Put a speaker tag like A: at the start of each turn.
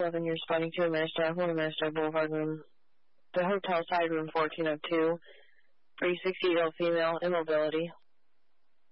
A: 7, you're responding to a Minister, Boulevard room, the hotel side room 1402, 360-year-old female, immobility,